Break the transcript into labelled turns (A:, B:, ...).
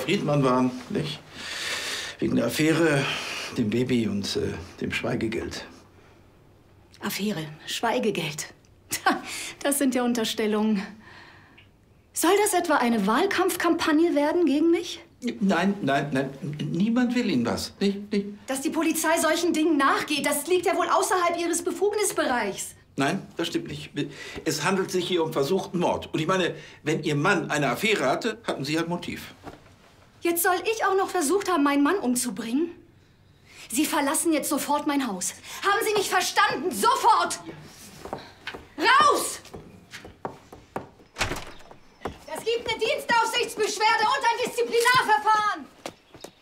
A: Friedmann waren, nicht? Wegen der Affäre, dem Baby und dem Schweigegeld.
B: Affäre, Schweigegeld. Das sind ja Unterstellungen. Soll das etwa eine Wahlkampfkampagne werden gegen mich?
A: Nein, nein, nein. Niemand will Ihnen was. Nicht.
B: Dass die Polizei solchen Dingen nachgeht, das liegt ja wohl außerhalb Ihres Befugnisbereichs.
A: Nein, das stimmt nicht. Es handelt sich hier um versuchten Mord. Und ich meine, wenn Ihr Mann eine Affäre hatte, hatten Sie ein Motiv.
B: Jetzt soll ich auch noch versucht haben, meinen Mann umzubringen? Sie verlassen jetzt sofort mein Haus. Haben Sie mich verstanden? Sofort! Raus! Es gibt eine Dienstaufsichtsbeschwerde und ein Disziplinarverfahren!